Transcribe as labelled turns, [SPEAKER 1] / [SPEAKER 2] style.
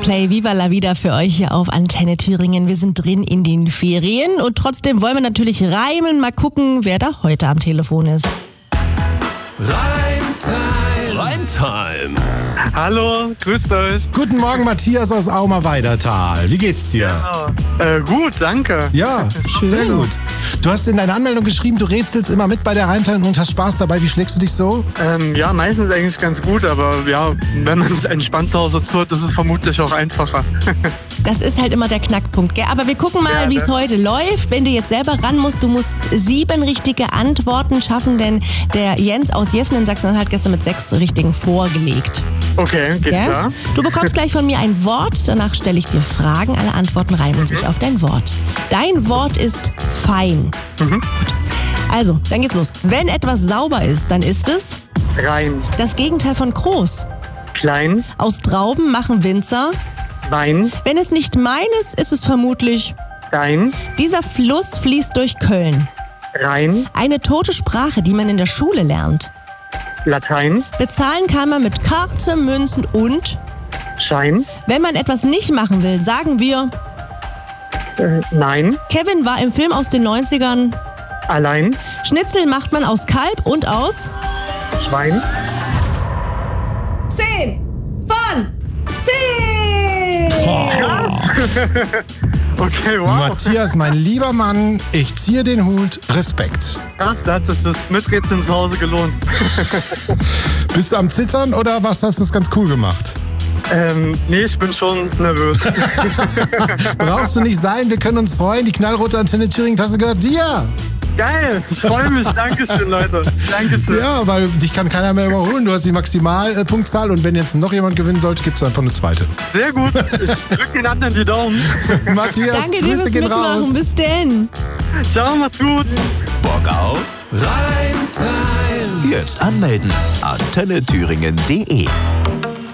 [SPEAKER 1] Coldplay, Viva la Vida für euch hier auf Antenne Thüringen. Wir sind drin in den Ferien und trotzdem wollen wir natürlich reimen. Mal gucken, wer da heute am Telefon ist.
[SPEAKER 2] Reimtime.
[SPEAKER 3] Hallo, grüßt euch.
[SPEAKER 4] Guten Morgen, Matthias aus Aumer-Weidertal. Wie geht's dir?
[SPEAKER 3] Gut, danke.
[SPEAKER 4] Ja, sehr gut. Du hast in deiner Anmeldung geschrieben, du rätselst immer mit bei der Reimtime und hast Spaß dabei. Wie schlägst du dich so?
[SPEAKER 3] Ja, meistens eigentlich ganz gut, aber ja, wenn man entspannt zu Hause zuhört, ist es vermutlich auch einfacher.
[SPEAKER 1] Das ist halt immer der Knackpunkt, gell? Aber wir gucken mal, wie es heute läuft. Wenn du jetzt selber ran musst, du musst 7 richtige Antworten schaffen, denn der Jens aus Jessen in Sachsen-Anhalt hat gestern mit 6 richtigen vorgelegt.
[SPEAKER 3] Okay, geht klar.
[SPEAKER 1] Du bekommst gleich von mir ein Wort, danach stelle ich dir Fragen. Alle Antworten reimen sich auf dein Wort. Dein Wort ist fein. Gut. Also, dann geht's los. Wenn etwas sauber ist, dann ist es
[SPEAKER 3] Rein,
[SPEAKER 1] das Gegenteil von groß.
[SPEAKER 3] klein,
[SPEAKER 1] Aus Trauben machen Winzer.
[SPEAKER 3] Wein,
[SPEAKER 1] Wenn es nicht meines, ist es vermutlich.
[SPEAKER 3] dein,
[SPEAKER 1] Dieser Fluss fließt durch Köln.
[SPEAKER 3] rein,
[SPEAKER 1] Eine tote Sprache, die man in der Schule lernt.
[SPEAKER 3] Latein,
[SPEAKER 1] Bezahlen kann man mit Karte, Münzen und.
[SPEAKER 3] Schein,
[SPEAKER 1] Wenn man etwas nicht machen will, sagen wir.
[SPEAKER 3] Nein,
[SPEAKER 1] Kevin war im Film aus den 90ern.
[SPEAKER 3] allein,
[SPEAKER 1] Schnitzel macht man aus Kalb und aus.
[SPEAKER 3] Schwein.
[SPEAKER 1] 10 von 10!
[SPEAKER 3] Okay, wow.
[SPEAKER 4] Matthias, mein lieber Mann, ich ziehe den Hut. Respekt.
[SPEAKER 3] Krass, da hat sich das Miträtseln zu Hause gelohnt.
[SPEAKER 4] Bist du am Zittern oder was hast du das ganz cool gemacht?
[SPEAKER 3] Nee, ich bin schon nervös.
[SPEAKER 4] Brauchst du nicht sein, wir können uns freuen. Die knallrote Antenne Thüringen-Tasse gehört dir.
[SPEAKER 3] Geil, ich freue mich. Dankeschön, Leute. Dankeschön.
[SPEAKER 4] Ja, weil dich kann keiner mehr überholen. Du hast die Maximalpunktzahl und wenn jetzt noch jemand gewinnen sollte, gibt es einfach eine zweite.
[SPEAKER 3] Sehr gut. Ich drück den anderen die Daumen.
[SPEAKER 4] Matthias,
[SPEAKER 1] Danke dir
[SPEAKER 4] Grüße
[SPEAKER 1] fürs
[SPEAKER 4] gehen
[SPEAKER 1] Mitmachen.
[SPEAKER 4] raus.
[SPEAKER 1] Bis denn.
[SPEAKER 3] Ciao, macht's gut.
[SPEAKER 2] Bock auf Reimtime. Jetzt anmelden. AntenneThüringen.de